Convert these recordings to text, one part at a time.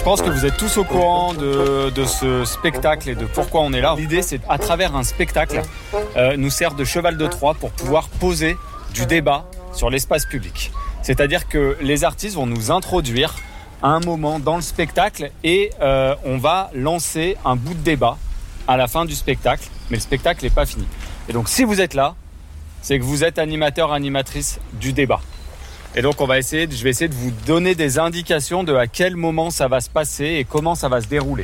pense que vous êtes tous au courant de ce spectacle et de pourquoi on est là. L'idée, c'est à travers un spectacle, nous sert de cheval de Troie pour pouvoir poser du débat sur l'espace public. C'est-à-dire que les artistes vont nous introduire à un moment dans le spectacle et on va lancer un bout de débat à la fin du spectacle, mais le spectacle n'est pas fini. Et donc si vous êtes là, c'est que vous êtes animateur, animatrice du débat. Et donc je vais essayer de vous donner des indications de à quel moment ça va se passer et comment ça va se dérouler.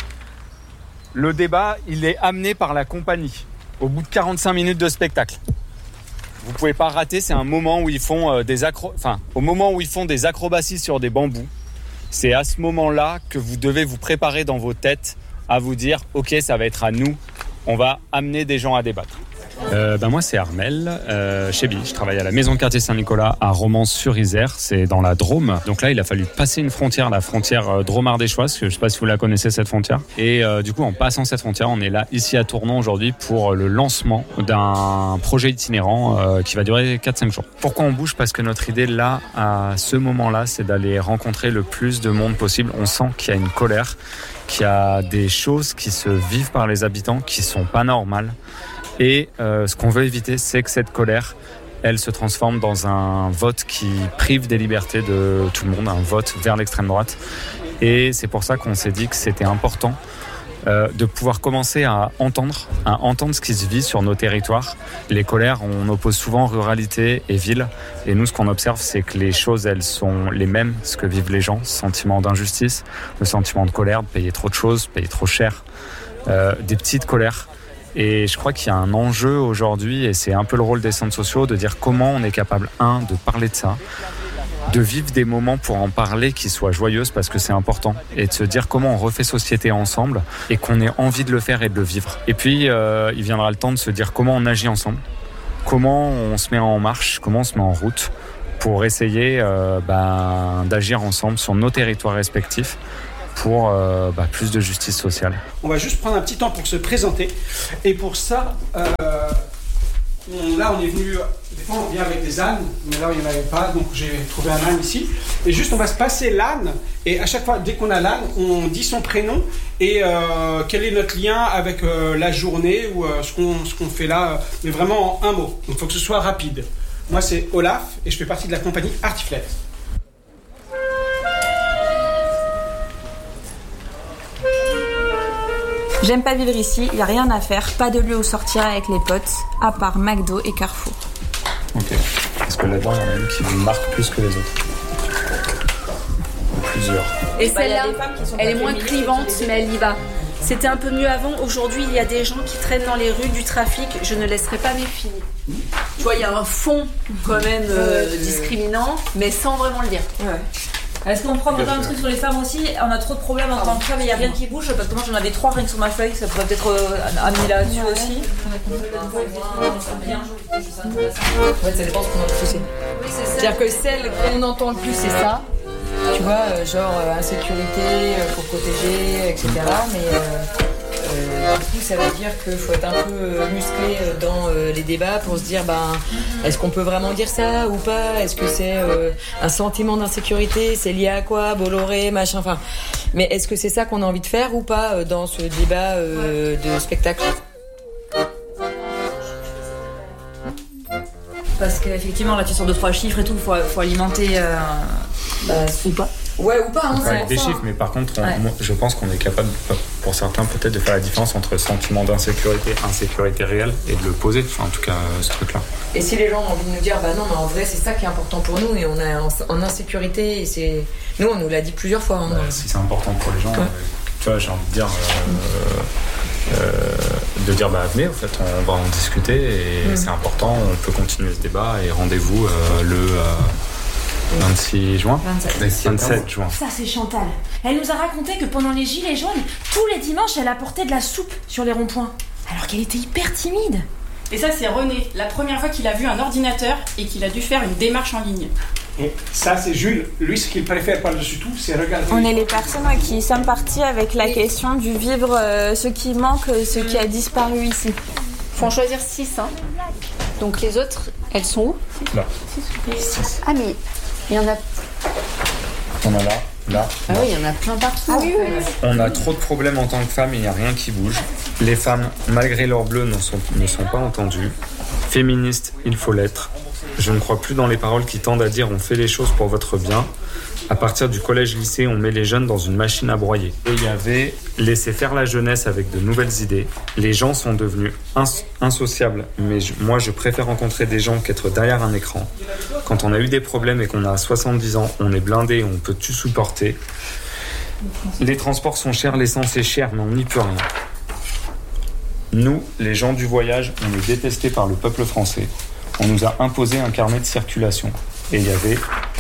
Le débat, il est amené par la compagnie au bout de 45 minutes de spectacle. Vous pouvez pas rater, c'est un moment où ils font au moment où ils font des acrobaties sur des bambous. C'est à ce moment-là que vous devez vous préparer dans vos têtes à vous dire « Ok, ça va être à nous, on va amener des gens à débattre ». Moi c'est Armel, chez Billy. Je travaille à la maison de quartier Saint-Nicolas à Romans-sur-Isère, c'est dans la Drôme. Donc là il a fallu passer une frontière, la frontière Drôme-Ardéchoise, je ne sais pas si vous la connaissez cette frontière. Et du coup en passant cette frontière, on est là ici à Tournon aujourd'hui pour le lancement d'un projet itinérant qui va durer 4-5 jours. Pourquoi on bouge ? Parce que notre idée là, à ce moment-là, c'est d'aller rencontrer le plus de monde possible. On sent qu'il y a une colère, qu'il y a des choses qui se vivent par les habitants qui sont pas normales. Et ce qu'on veut éviter, c'est que cette colère, elle se transforme dans un vote qui prive des libertés de tout le monde, un vote vers l'extrême droite. Et c'est pour ça qu'on s'est dit que c'était important de pouvoir commencer à entendre ce qui se vit sur nos territoires. Les colères, on oppose souvent ruralité et ville. Et nous, ce qu'on observe, c'est que les choses, elles sont les mêmes, ce que vivent les gens. Ce sentiment d'injustice, le sentiment de colère, de payer trop de choses, payer trop cher, des petites colères. Et je crois qu'il y a un enjeu aujourd'hui, et c'est un peu le rôle des centres sociaux, de dire comment on est capable, de parler de ça, de vivre des moments pour en parler qui soient joyeuses, parce que c'est important, et de se dire comment on refait société ensemble, et qu'on ait envie de le faire et de le vivre. Et puis, il viendra le temps de se dire comment on agit ensemble, comment on se met en marche, comment on se met en route, pour essayer d'agir ensemble sur nos territoires respectifs, pour plus de justice sociale. On va juste prendre un petit temps pour se présenter. Et pour ça, là on est venu, des fois on vient avec des ânes, mais là il n'y en avait pas, donc j'ai trouvé un âne ici. Et juste on va se passer l'âne, et à chaque fois, dès qu'on a l'âne, on dit son prénom et quel est notre lien avec la journée ou ce qu'on fait là, mais vraiment en un mot. Donc il faut que ce soit rapide. Moi c'est Olaf et je fais partie de la compagnie Artiflet. J'aime pas vivre ici, il n'y a rien à faire, pas de lieu où sortir avec les potes, à part McDo et Carrefour. Ok. Parce que là-dedans, il y en a une qui vous marque plus que les autres. Plusieurs. Et celle-là, elle est moins clivante, mais elle y va. C'était un peu mieux avant. Aujourd'hui, il y a des gens qui traînent dans les rues du trafic. Je ne laisserai pas mes filles. Tu vois, il y a un fond quand même discriminant, mais sans vraiment le dire. Ouais. Est-ce qu'on prend un truc sur les femmes aussi ? On a trop de problèmes en tant que femme et il n'y a rien qui bouge, parce que moi j'en avais 3 rien que sur ma feuille, ça pourrait peut-être amener là-dessus aussi. En fait, ça dépend de ce qu'on a poussé. C'est-à-dire que celle qu'on entend le plus, c'est ça. Tu vois, genre insécurité, pour protéger, etc. Mais du coup, ça veut dire qu'il faut être un peu musclé dans les débats pour se dire, est-ce qu'on peut vraiment dire ça ou pas ? Est-ce que c'est un sentiment d'insécurité ? C'est lié à quoi ? Bolloré, machin, enfin. Mais est-ce que c'est ça qu'on a envie de faire ou pas dans ce débat de spectacle ? Parce qu'effectivement, là tu sors de 3 chiffres et tout, faut alimenter ou pas. Ouais, ou pas, avec des chiffres, mais par contre, je pense qu'on est capable, pour certains, peut-être de faire la différence entre sentiment d'insécurité, insécurité réelle, et de le poser, enfin, en tout cas, ce truc-là. Et si les gens ont envie de nous dire, non, mais en vrai, c'est ça qui est important pour nous, et on est en insécurité, et c'est... Nous, on nous l'a dit plusieurs fois. Si c'est important pour les gens, tu vois, j'ai envie de dire... venez, en fait, on va en discuter, et c'est important, on peut continuer ce débat, et rendez-vous le... 26 juin 27 juin. Ça, c'est Chantal. Elle nous a raconté que pendant les gilets jaunes, tous les dimanches, elle apportait de la soupe sur les ronds-points. Alors qu'elle était hyper timide. Et ça, c'est René, la première fois qu'il a vu un ordinateur et qu'il a dû faire une démarche en ligne. Et ça, c'est Jules. Lui, ce qu'il préfère par-dessus tout, c'est regarder. On est les personnes qui sommes parties avec la question du vivre ce qui manque, ce qui a disparu ici. Faut en choisir 6, hein. Donc les autres, elles sont où ? Là. 6. Ah, mais il y en a... On a là, là. Ah oui, il y en a plein partout. Ah oui, oui. On a trop de problèmes en tant que femmes et il n'y a rien qui bouge. Les femmes, malgré leur bleu, ne sont pas entendues. Féministes, il faut l'être. Je ne crois plus dans les paroles qui tendent à dire on fait les choses pour votre bien. À partir du collège-lycée, on met les jeunes dans une machine à broyer. Et il y avait laisser faire la jeunesse avec de nouvelles idées. Les gens sont devenus insociables, mais moi je préfère rencontrer des gens qu'être derrière un écran. Quand on a eu des problèmes et qu'on a 70 ans, on est blindé et on peut tout supporter. Les transports sont chers, l'essence est chère, mais on n'y peut rien. Nous, les gens du voyage, on est détestés par le peuple français. On nous a imposé un carnet de circulation. Et il y avait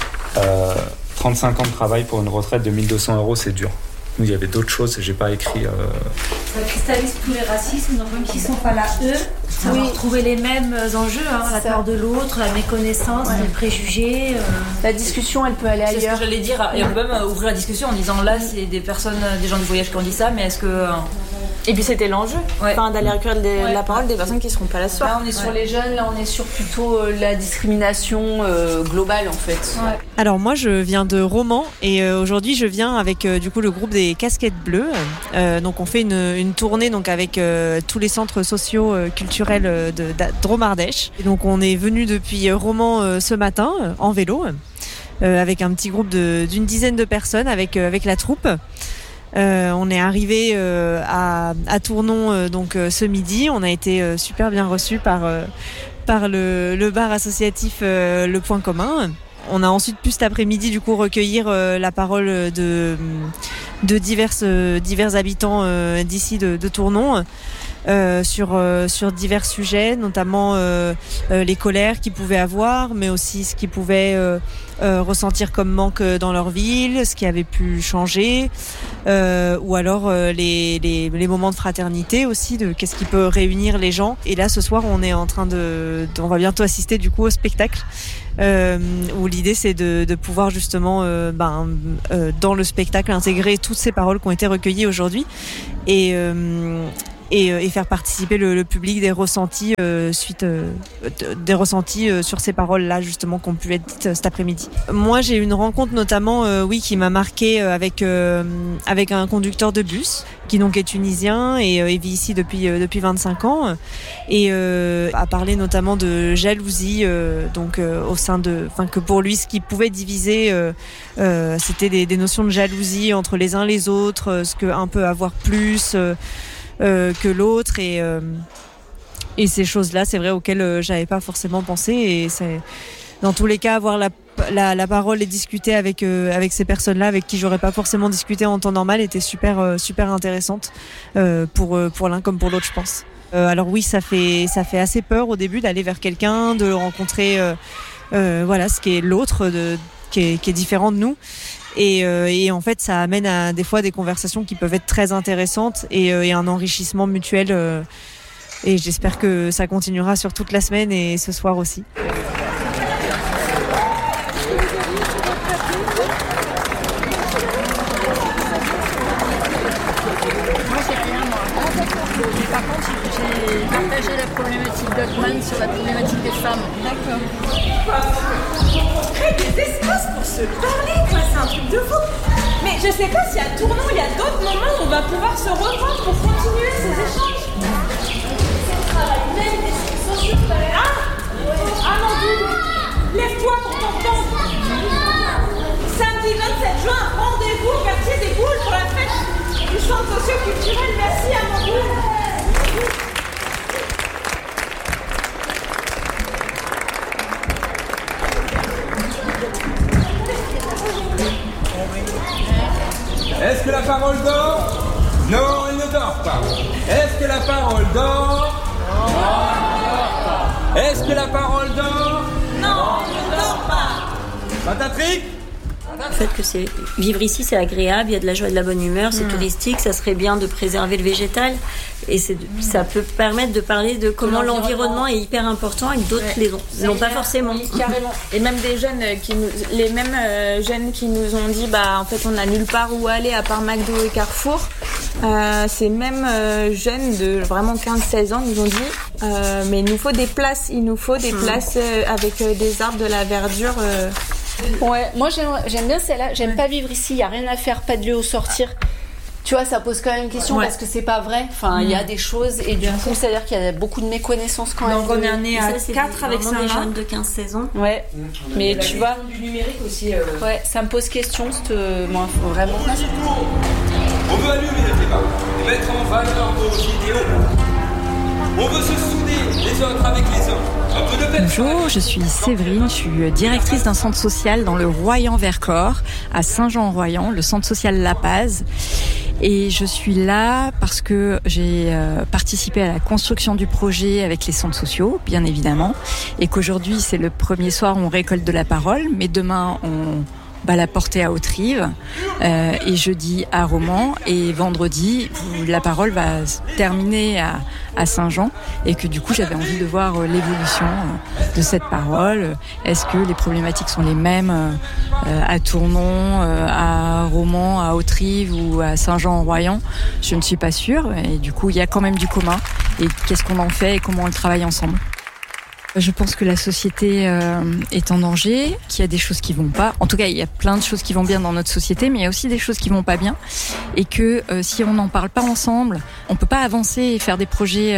35 ans de travail pour une retraite de 1 200 €, c'est dur. Il y avait d'autres choses, j'ai pas écrit. Ça cristallise tous les racismes, donc même s'ils sont pas là, eux, ça va retrouver les mêmes enjeux, la peur de l'autre, la méconnaissance, les préjugés. La discussion, elle peut aller ailleurs. C'est ce que j'allais dire, et on peut même ouvrir la discussion en disant là, c'est des personnes, des gens du voyage qui ont dit ça, mais est-ce que. Et puis c'était l'enjeu, d'aller recueillir la parole des personnes qui ne seront pas là ce soir. Là on est sur les jeunes, là on est sur plutôt la discrimination globale en fait. Ouais. Alors moi je viens de Romans et aujourd'hui je viens avec du coup le groupe des Casquettes Bleues. Donc on fait une tournée donc avec tous les centres sociaux culturels de Dromardèche. Et donc on est venu depuis Romans ce matin en vélo avec un petit groupe d'une dizaine de personnes avec la troupe. On est arrivé à Tournon donc ce midi. On a été super bien reçus par le bar associatif Le Point Commun. On a ensuite pu cet après-midi du coup recueillir la parole de divers habitants d'ici de Tournon. Sur divers sujets, notamment les colères qu'ils pouvaient avoir, mais aussi ce qu'ils pouvaient ressentir comme manque dans leur ville, ce qui avait pu changer, ou alors les moments de fraternité aussi, de qu'est-ce qui peut réunir les gens. Et là, ce soir, on est en train on va bientôt assister du coup au spectacle. Où l'idée c'est de pouvoir justement dans le spectacle intégrer toutes ces paroles qui ont été recueillies aujourd'hui et faire participer le public des ressentis sur ces paroles-là justement qui ont pu être dites cet après-midi. Moi j'ai eu une rencontre notamment qui m'a marquée avec un conducteur de bus qui donc est tunisien et vit ici depuis 25 ans et a parlé notamment de jalousie au sein que pour lui ce qui pouvait diviser c'était des notions de jalousie entre les uns les autres, ce qu'un peut avoir plus que l'autre et ces choses-là c'est vrai auxquelles j'avais pas forcément pensé et c'est dans tous les cas avoir la parole et discuter avec ces personnes-là avec qui j'aurais pas forcément discuté en temps normal était super intéressante pour l'un comme pour l'autre je pense. Alors oui ça fait assez peur au début d'aller vers quelqu'un, de rencontrer ce qui est l'autre qui est différent de nous. Et en fait, ça amène à des fois des conversations qui peuvent être très intéressantes et un enrichissement mutuel. Et j'espère que ça continuera sur toute la semaine et ce soir aussi. Par contre, j'ai partagé la problématique d'Ockman sur la problématique des femmes. D'accord. Crée des espaces pour se parler, quoi, c'est un truc de fou. Mais je sais pas si à Tournon, il y a d'autres moments où on va pouvoir se reprendre pour continuer ces échanges. Amandine, lève-toi pour t'entendre. Samedi 27 juin, rendez-vous au quartier des Boules pour la fête du centre socio-culturel. Merci Amandine. Est-ce que la parole dort? Non, elle ne dort pas. Est-ce que la parole dort? Non, elle ne dort pas. Est-ce que la parole dort? Non, elle ne dort pas. Patatrick? Le fait que vivre ici c'est agréable, il y a de la joie et de la bonne humeur, c'est touristique, ça serait bien de préserver le végétal et ça peut permettre de parler de comment l'environnement est hyper important et que d'autres l'ont pas forcément. Carrément. Et même des jeunes jeunes qui nous ont dit en fait on n'a nulle part où aller à part McDo et Carrefour. Ces mêmes jeunes de vraiment 15-16 ans nous ont dit mais il nous faut des places, places avec des arbres, de la verdure Ouais, moi j'aime bien celle-là. J'aime pas vivre ici, il n'y a rien à faire, pas de lieu où sortir. Tu vois, ça pose quand même une question parce que c'est pas vrai. Enfin, il y a des choses et du coup, c'est-à-dire qu'il y a beaucoup de méconnaissances quand même. Donc on est né à 4 avec ça. Des jeunes de 15-16 ans. Ouais, mais tu vois. Du numérique aussi. Ouais, ça me pose question, moi, vraiment. On veut allumer les débats et mettre en valeur nos idéaux. On veut se souder les autres avec les uns. Bonjour, je suis Séverine, je suis directrice d'un centre social dans le Royan-Vercors, à Saint-Jean-en-Royan, le centre social La Paz. Et je suis là parce que j'ai participé à la construction du projet avec les centres sociaux, bien évidemment, et qu'aujourd'hui c'est le premier soir où on récolte de la parole, mais demain on va la porter à Haute-Rive, et jeudi à Romans, et vendredi la parole va se terminer à Saint-Jean, et que du coup j'avais envie de voir l'évolution de cette parole. Est-ce que les problématiques sont les mêmes à Tournon, à Romans, à Haute-Rive ou à Saint-Jean-en-Royan? Je ne suis pas sûre, et du coup il y a quand même du commun, et qu'est-ce qu'on en fait et comment on le travaille ensemble. Je pense que la société est en danger, qu'il y a des choses qui vont pas. En tout cas, il y a plein de choses qui vont bien dans notre société, mais il y a aussi des choses qui vont pas bien. Et que si on n'en parle pas ensemble, on peut pas avancer et faire des projets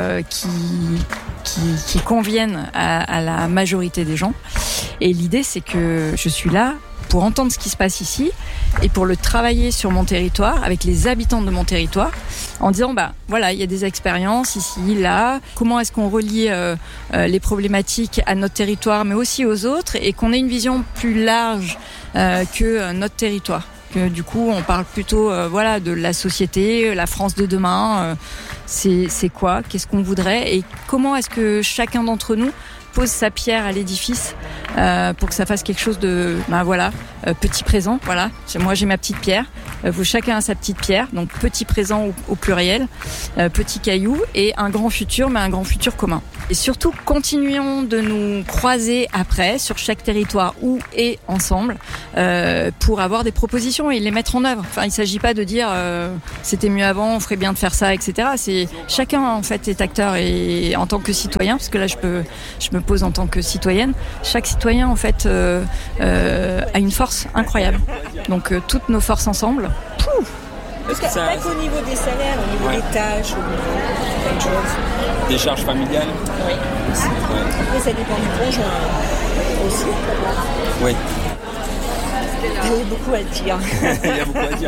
qui conviennent à la majorité des gens. Et l'idée, c'est que je suis là pour entendre ce qui se passe ici et pour le travailler sur mon territoire, avec les habitants de mon territoire, en disant, voilà, il y a des expériences ici, là, comment est-ce qu'on relie les problématiques à notre territoire, mais aussi aux autres, et qu'on ait une vision plus large que notre territoire. Que, du coup, on parle plutôt de la société, la France de demain, c'est quoi, qu'est-ce qu'on voudrait, et comment est-ce que chacun d'entre nous pose sa pierre à l'édifice pour que ça fasse quelque chose de petit présent. Voilà, moi j'ai ma petite pierre, vous chacun a sa petite pierre, donc petit présent au pluriel, petit caillou, et un grand futur, mais un grand futur commun. Et surtout, continuons de nous croiser après sur chaque territoire ou et ensemble pour avoir des propositions et les mettre en œuvre. Enfin, il ne s'agit pas de dire c'était mieux avant, on ferait bien de faire ça, etc. C'est chacun en fait est acteur, et en tant que citoyen, parce que là je me pose en tant que citoyenne. Chaque citoyen en fait a une force incroyable. Donc toutes nos forces ensemble. Pas qu'au niveau des salaires, au niveau des tâches, au niveau de plein de choses. Des charges familiales. Oui, aussi. Ouais. Après, ça dépend du conjoint aussi. Oui. Il y a beaucoup à dire. Il y a beaucoup à dire.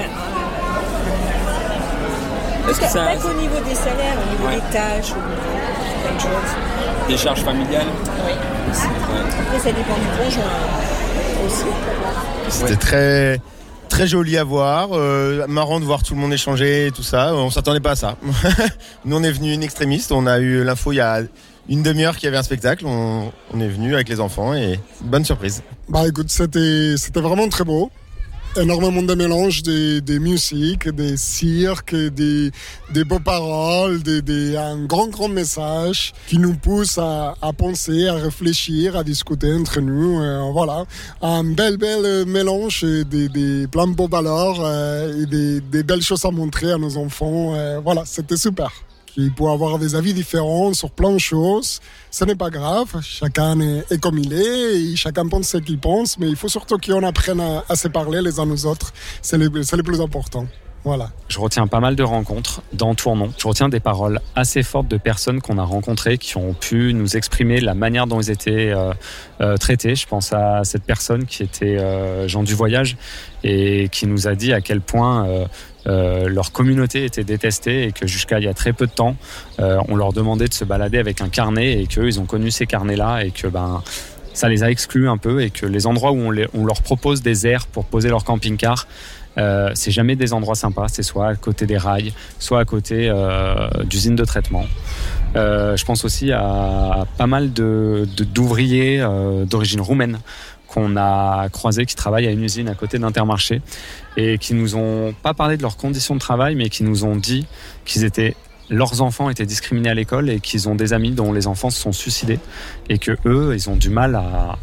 Pas qu'au niveau des salaires, au niveau des tâches, au niveau de plein de choses. Des charges familiales. Oui, aussi. Ouais. Après, ça dépend du conjoint aussi. C'était très joli à voir, marrant de voir tout le monde échanger et tout ça. On s'attendait pas à ça. Nous, on est venus in extremis. On a eu l'info il y a une demi-heure qu'il y avait un spectacle. On est venus avec les enfants et bonne surprise. Écoute, c'était vraiment très beau. Énormément de mélange des musiques, des cirques, des beaux paroles, un grand message qui nous pousse à penser, à réfléchir, à discuter entre nous. Voilà, un bel mélange des plein de beaux valeurs et des belles choses à montrer à nos enfants. Voilà, c'était super. Il peut avoir des avis différents sur plein de choses. Ce n'est pas grave. Chacun est comme il est et chacun pense ce qu'il pense. Mais il faut surtout qu'on apprenne à se parler les uns aux autres. C'est le plus important. Voilà. Je retiens pas mal de rencontres dans Tournon. Je retiens des paroles assez fortes de personnes qu'on a rencontrées qui ont pu nous exprimer la manière dont ils étaient traités. Je pense à cette personne qui était Jean du Voyage et qui nous a dit à quel point leur communauté était détestée et que jusqu'à il y a très peu de temps, on leur demandait de se balader avec un carnet et qu'eux, ils ont connu ces carnets-là et que ça les a exclus un peu et que les endroits où on leur propose des aires pour poser leur camping-car, c'est jamais des endroits sympas, c'est soit à côté des rails, soit à côté d'usines de traitement. Je pense aussi à pas mal d'ouvriers d'origine roumaine qu'on a croisés qui travaillent à une usine à côté d'Intermarché et qui nous ont pas parlé de leurs conditions de travail, mais qui nous ont dit leurs enfants étaient discriminés à l'école et qu'ils ont des amis dont les enfants se sont suicidés et que eux, ils ont du mal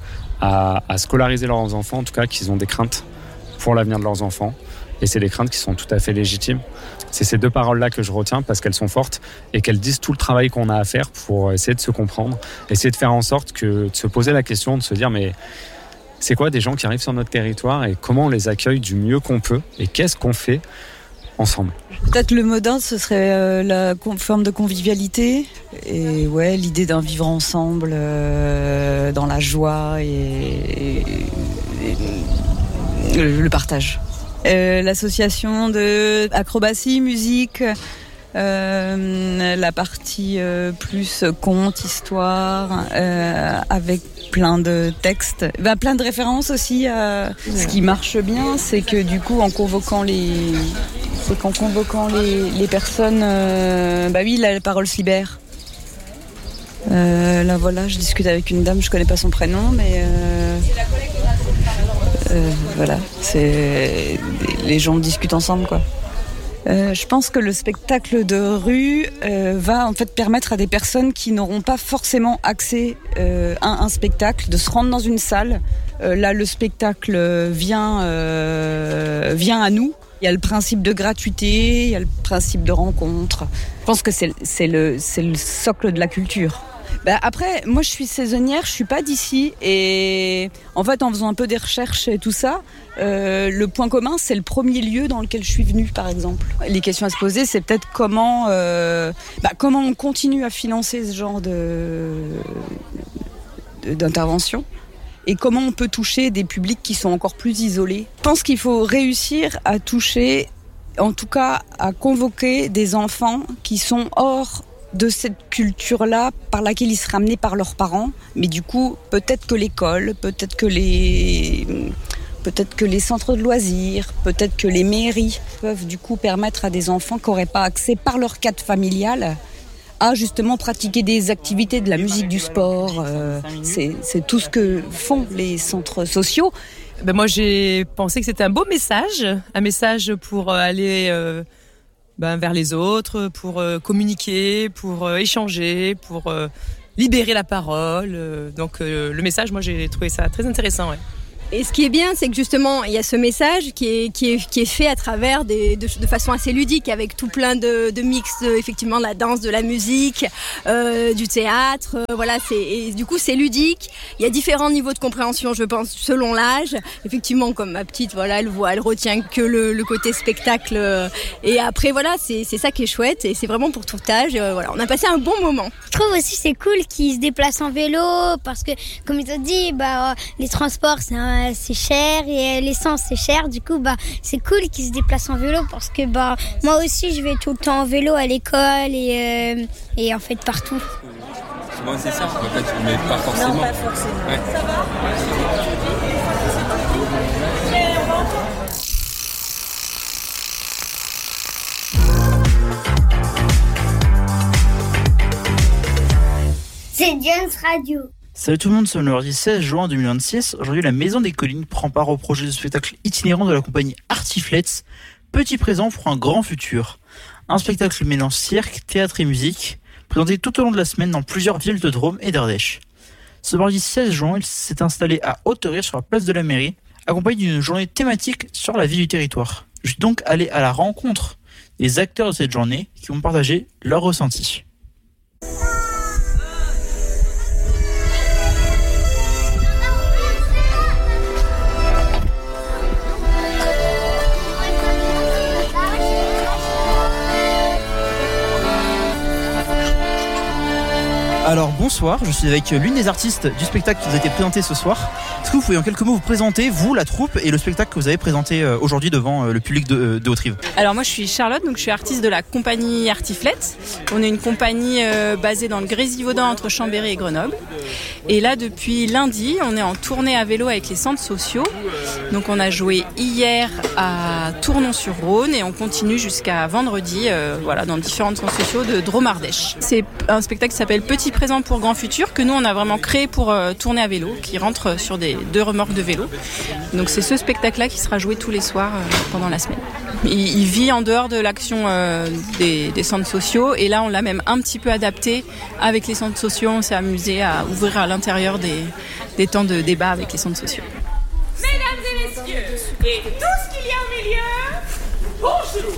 à scolariser leurs enfants, en tout cas qu'ils ont des craintes pour l'avenir de leurs enfants. Et c'est des craintes qui sont tout à fait légitimes. C'est ces deux paroles-là que je retiens parce qu'elles sont fortes et qu'elles disent tout le travail qu'on a à faire pour essayer de se comprendre, essayer de faire en sorte de se poser la question, de se dire mais c'est quoi des gens qui arrivent sur notre territoire et comment on les accueille du mieux qu'on peut et qu'est-ce qu'on fait ensemble. Peut-être le mot d'ordre, ce serait la forme de convivialité et l'idée d'un vivre ensemble dans la joie et le partage. L'association de acrobatie, musique, la partie plus conte, histoire, avec plein de textes, plein de références aussi. Ce qui marche bien, c'est que du coup, en convoquant les personnes, la parole se libère. Là voilà, je discute avec une dame, je connais pas son prénom, mais les gens discutent ensemble, quoi. Je pense que le spectacle de rue va en fait permettre à des personnes qui n'auront pas forcément accès à un spectacle de se rendre dans une salle. Là, le spectacle vient à nous. Il y a le principe de gratuité, il y a le principe de rencontre. Je pense que c'est le socle de la culture. Après, moi je suis saisonnière, je suis pas d'ici et en fait en faisant un peu des recherches et tout ça, le point commun c'est le premier lieu dans lequel je suis venue par exemple. Les questions à se poser c'est peut-être comment on continue à financer ce genre d'intervention et comment on peut toucher des publics qui sont encore plus isolés. Je pense qu'il faut réussir à toucher, en tout cas à convoquer des enfants qui sont hors de cette culture-là par laquelle ils seraient amenés par leurs parents. Mais du coup, peut-être que l'école, peut-être que les centres de loisirs, peut-être que les mairies peuvent du coup permettre à des enfants qui n'auraient pas accès par leur cadre familial à justement pratiquer des activités, de la musique, du sport. C'est tout ce que font les centres sociaux. Moi, j'ai pensé que c'était un beau message, un message pour aller vers les autres, pour communiquer, pour échanger, pour libérer la parole. Donc le message, moi j'ai trouvé ça très intéressant. Ouais. Et ce qui est bien, c'est que justement, il y a ce message qui est fait à travers de façon assez ludique, avec tout plein de mix, effectivement, de la danse, de la musique, du théâtre. Et du coup, c'est ludique. Il y a différents niveaux de compréhension, je pense, selon l'âge. Effectivement, comme ma petite, elle retient que le côté spectacle. Et après, c'est ça qui est chouette. Et c'est vraiment pour tout âge. On a passé un bon moment. Je trouve aussi c'est cool qu'ils se déplacent en vélo, parce que, comme ils ont dit, les transports, c'est cher et l'essence c'est cher, du coup c'est cool qu'ils se déplacent en vélo parce que moi aussi je vais tout le temps en vélo à l'école et en fait partout. Moi c'est ça, en fait, mais pas forcément. Non, pas forcément. Ouais. Ça va ? C'est Jones Radio. Salut tout le monde, c'est le mardi 16 juin 2026. Aujourd'hui, la Maison des Collines prend part au projet de spectacle itinérant de la compagnie Artiflex, petit présent pour un grand futur. Un spectacle mêlant cirque, théâtre et musique, présenté tout au long de la semaine dans plusieurs villes de Drôme et d'Ardèche. Ce mardi 16 juin, il s'est installé à Hauterive sur la place de la mairie, accompagné d'une journée thématique sur la vie du territoire. Je suis donc allé à la rencontre des acteurs de cette journée qui ont partagé leurs ressentis. Alors bonsoir, je suis avec l'une des artistes du spectacle qui vous a été présenté ce soir. Est-ce que vous pouvez en quelques mots vous présenter, vous, la troupe, et le spectacle que vous avez présenté aujourd'hui devant le public de Hauterive? Alors moi je suis Charlotte, donc je suis artiste de la compagnie Artiflex. On est une compagnie basée dans le Grésivaudan entre Chambéry et Grenoble. Et là depuis lundi, on est en tournée à vélo avec les centres sociaux. Donc on a joué hier à Tournon-sur-Rhône et on continue jusqu'à vendredi dans différents centres sociaux de Drôme-Ardèche. C'est un spectacle qui s'appelle Petit présent pour grand futur que nous on a vraiment créé pour tourner à vélo, qui rentre sur deux remorques de vélo. Donc c'est ce spectacle-là qui sera joué tous les soirs pendant la semaine. Il vit en dehors de l'action des centres sociaux et là on l'a même un petit peu adapté avec les centres sociaux. On s'est amusé à ouvrir à l'intérieur des temps de débat avec les centres sociaux. Mesdames et messieurs, et tout ce qu'il y a au milieu, bonjour.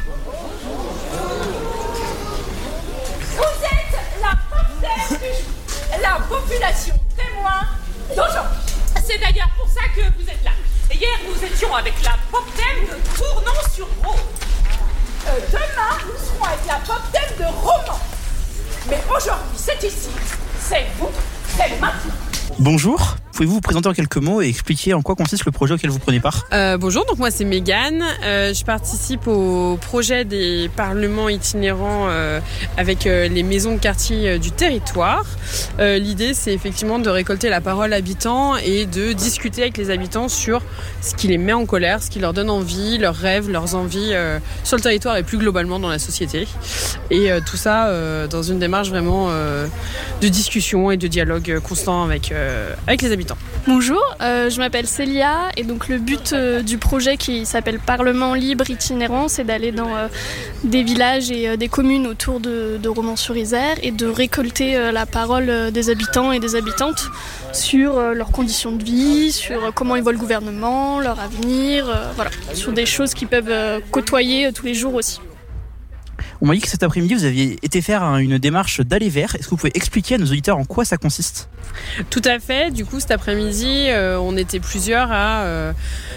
Vous êtes la population témoin d'aujourd'hui. C'est c'est d'ailleurs pour ça que vous êtes là. Et hier, nous étions avec la pop thème de Tournant sur Rome. Demain, nous serons avec la pop thème de Roman. Mais aujourd'hui, c'est ici, c'est vous, c'est maintenant. Bonjour, pouvez-vous vous présenter en quelques mots et expliquer en quoi consiste le projet auquel vous prenez part ? Bonjour, donc moi c'est Mégane, je participe au projet des parlements itinérants avec les maisons de quartier du territoire. L'idée c'est effectivement de récolter la parole habitants et de discuter avec les habitants sur ce qui les met en colère, ce qui leur donne envie, leurs rêves, leurs envies sur le territoire et plus globalement dans la société. Et tout ça dans une démarche vraiment de discussion et de dialogue constant avec les habitants. Bonjour, je m'appelle Célia et donc le but du projet qui s'appelle Parlement libre itinérant, c'est d'aller dans des villages et des communes autour de Romans-sur-Isère et de récolter la parole des habitants et des habitantes sur leurs conditions de vie, sur comment ils voient le gouvernement, leur avenir, voilà, sur des choses qu'ils peuvent côtoyer tous les jours aussi. On m'a dit que cet après-midi, vous aviez été faire une démarche d'aller vers. Est-ce que vous pouvez expliquer à nos auditeurs en quoi ça consiste ? Tout à fait. Du coup, cet après-midi, on était plusieurs à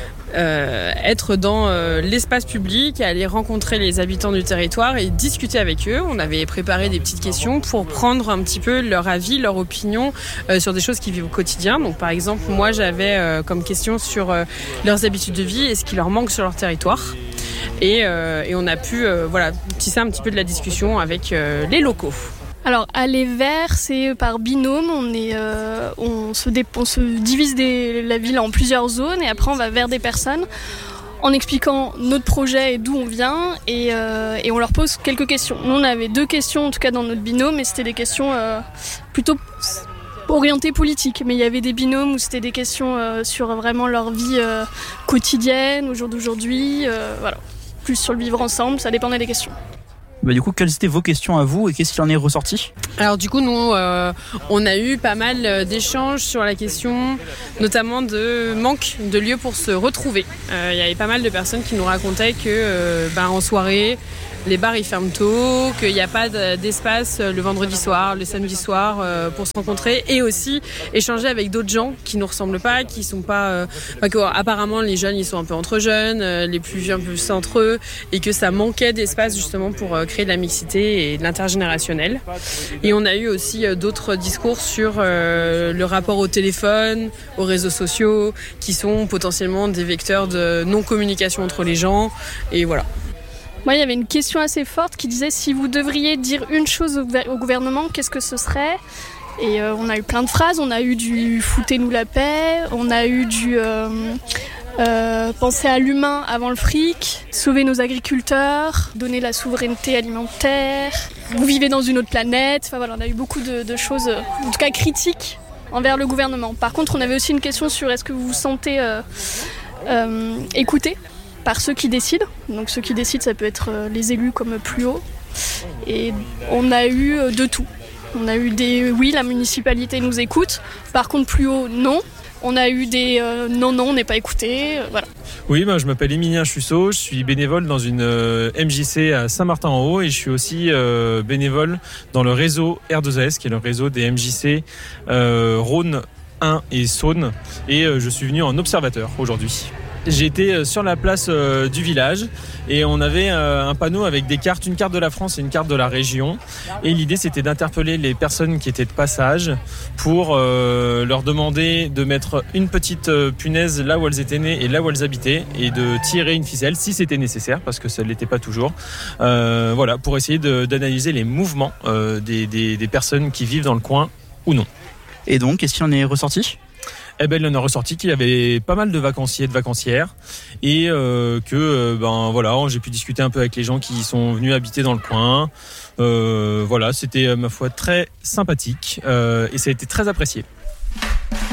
être dans l'espace public, à aller rencontrer les habitants du territoire et discuter avec eux. On avait préparé des petites questions pour prendre un petit peu leur avis, leur opinion sur des choses qu'ils vivent au quotidien. Donc, par exemple, moi, j'avais comme question sur leurs habitudes de vie et ce qui leur manque sur leur territoire. Et on a pu tisser un petit peu de la discussion avec les locaux. Alors aller vers, c'est par binôme, on se divise la ville en plusieurs zones et après on va vers des personnes en expliquant notre projet et d'où on vient et on leur pose quelques questions. Nous on avait 2 questions en tout cas dans notre binôme et c'était des questions plutôt orientées politiques, mais il y avait des binômes où c'était des questions sur vraiment leur vie quotidienne, au jour d'aujourd'hui, voilà. Plus sur le vivre ensemble, ça dépendait des questions. Du coup, quelles étaient vos questions à vous et qu'est-ce qu'il en est ressorti ? Alors du coup, nous, on a eu pas mal d'échanges sur la question, notamment de manque de lieux pour se retrouver. Il y avait pas mal de personnes qui nous racontaient que en soirée, les bars ils ferment tôt, qu'il n'y a pas d'espace le vendredi soir, le samedi soir pour se rencontrer et aussi échanger avec d'autres gens qui ne nous ressemblent pas, qui sont pas... apparemment les jeunes ils sont un peu entre jeunes, les plus vieux un peu plus entre eux et que ça manquait d'espace justement pour créer de la mixité et de l'intergénérationnel. Et on a eu aussi d'autres discours sur le rapport au téléphone, aux réseaux sociaux qui sont potentiellement des vecteurs de non-communication entre les gens et voilà. Moi, il y avait une question assez forte qui disait si vous devriez dire une chose au gouvernement, qu'est-ce que ce serait ? Et on a eu plein de phrases, on a eu du « foutez-nous la paix », on a eu du « penser à l'humain avant le fric »,« sauver nos agriculteurs »,« donner la souveraineté alimentaire »,« vous vivez dans une autre planète ». Enfin voilà, on a eu beaucoup de choses, en tout cas critiques, envers le gouvernement. Par contre, on avait aussi une question sur est-ce que vous vous sentez écouté par ceux qui décident. Donc ceux qui décident, ça peut être les élus comme plus haut. Et on a eu de tout. On a eu des oui, la municipalité nous écoute. Par contre, plus haut, non. On a eu des non, on n'est pas écouté. Voilà. Oui, je m'appelle Émilien Chussot, je suis bénévole dans une MJC à Saint-Martin-en-Haut et je suis aussi bénévole dans le réseau R2AS, qui est le réseau des MJC Rhône 1 et Saône. Et je suis venu en observateur aujourd'hui. J'ai été sur la place du village et on avait un panneau avec des cartes, une carte de la France et une carte de la région. Et l'idée c'était d'interpeller les personnes qui étaient de passage pour leur demander de mettre une petite punaise là où elles étaient nées et là où elles habitaient et de tirer une ficelle si c'était nécessaire parce que ça ne l'était pas toujours. Voilà, pour essayer d'analyser les mouvements des personnes qui vivent dans le coin ou non. Et donc, qu'est-ce qu'il en est ressorti ? Il en a ressorti qu'il y avait pas mal de vacanciers et de vacancières et j'ai pu discuter un peu avec les gens qui sont venus habiter dans le coin. C'était ma foi très sympathique et ça a été très apprécié.